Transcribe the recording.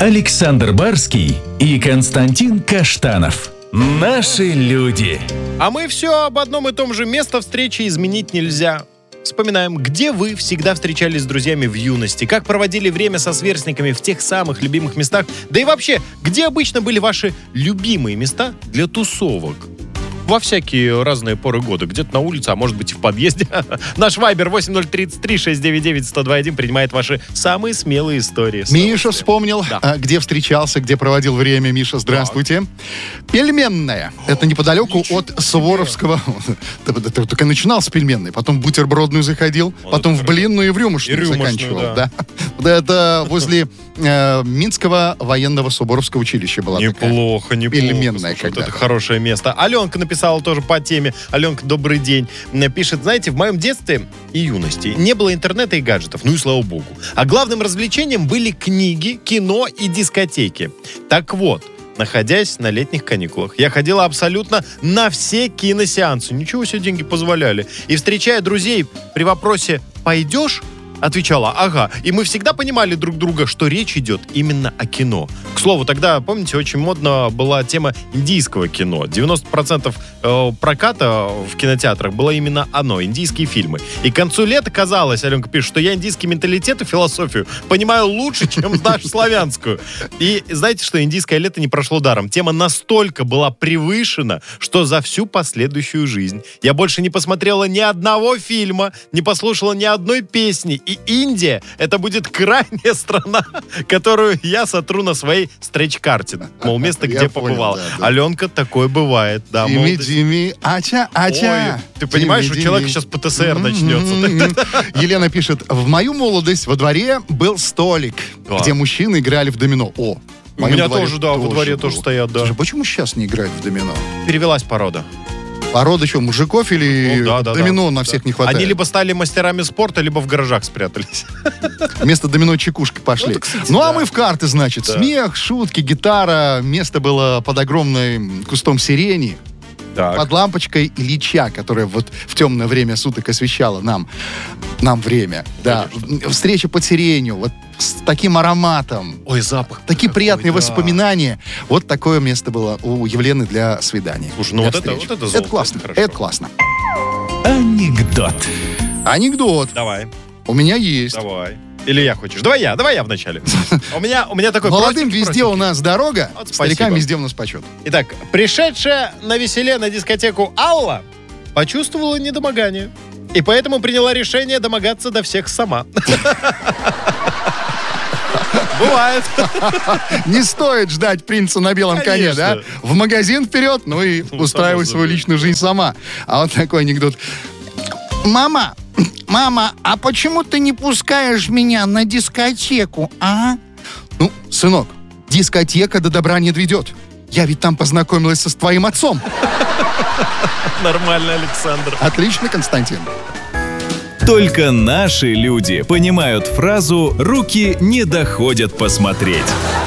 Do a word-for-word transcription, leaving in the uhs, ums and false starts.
Александр Барский и Константин Каштанов. Наши люди. А мы все об одном и том же. Место встречи изменить нельзя. Вспоминаем, где вы всегда встречались с друзьями в юности, как проводили время со сверстниками в тех самых любимых местах, да и вообще, где обычно были ваши любимые места для тусовок. Во всякие разные поры года. Где-то на улице, а может быть и в подъезде. Наш вайбер восемь ноль три три шесть девять девять сто два один принимает ваши самые смелые истории. Миша вспомнил, Да. а, где встречался, где проводил время. Миша, здравствуйте. Пельменная. Это неподалеку ничего от Суворовского. Ты только начинал с пельменной, потом в бутербродную заходил, Вот потом это в блинную и в рюмочную И рюмочную, заканчивал. да. Да. Это возле э, Минского военного Суворовского училища была такая. Неплохо, неплохо. Пельменная Слушай, вот когда-то. это хорошее место. Аленка написала тоже по теме. Аленка, добрый день. Пишет, знаете, в моем детстве и юности не было интернета и гаджетов. Ну и слава богу. А главным развлечением были книги, кино и дискотеки. Так вот, находясь на летних каникулах, я ходила абсолютно на все киносеансы. Ничего себе, деньги позволяли. И, встречая друзей при вопросе «пойдешь?», отвечала «ага». И мы всегда понимали друг друга, что речь идет именно о кино. К слову, тогда, помните, очень модно была тема индийского кино. девяносто процентов проката в кинотеатрах было именно оно, индийские фильмы. И к концу лета казалось, Аленка пишет, что я индийский менталитет и философию понимаю лучше, чем нашу славянскую. И знаете, что индийское лето не прошло даром. Тема настолько была превышена, что за всю последующую жизнь я больше не посмотрела ни одного фильма, не послушала ни одной песни. И Индия — это будет крайняя страна, которую я сотру на своей стрейч-карте. Мол, место, где Я побывала. понял, да, да. Аленка, такое бывает. Да, Дими, молодость. Дими, ача, ача. Ой, ты понимаешь, Дими, у человека Дими. сейчас ПТСР начнется. М-м-м. Елена пишет, в мою молодость во дворе был столик, Да. где мужчины играли в домино. О, в У моем меня дворе тоже, да, во дворе тоже было. стоят, да. Слушай, почему сейчас не играют в домино? Перевелась порода. Порода что, мужиков или Ну, да, да, домино да. на всех не хватает? Они либо стали мастерами спорта, либо в гаражах спрятались. Вместо домино чекушки пошли. Ну, это, кстати, Ну, а да. мы в карты, значит. Да. Смех, шутки, гитара. Место было под огромным кустом сирени. Так. Под лампочкой Ильича, которая вот в темное время суток освещала нам, нам время. Да. Встреча под сиренью, вот с таким ароматом. Ой, запах. Такие какой, приятные да. воспоминания. Вот такое место было у Евлены для свиданий. Слушай, ну для вот это- встреч. вот это золото, классно, это хорошо. это классно. Анекдот. Анекдот. Давай, У меня есть. давай. Или я хочешь? Давай я, давай я вначале. У меня, у меня такой Молодым простенький, везде у простенький. нас дорога, Вот старикам спасибо. везде у нас почет. Итак, пришедшая на веселе на дискотеку Алла почувствовала недомогание. И поэтому приняла решение домогаться до всех сама. Бывает. Не стоит ждать принца на белом коне, Конечно. да? В магазин вперед, ну и Ну, устраивай само свою собой. личную жизнь сама. А вот такой анекдот. Мама, мама, а почему ты не пускаешь меня на дискотеку, а? Ну, сынок, дискотека до добра не доведет. Я ведь там познакомилась со твоим отцом. Нормально, Александр. Отлично, Константин. Только наши люди понимают фразу «руки не доходят посмотреть».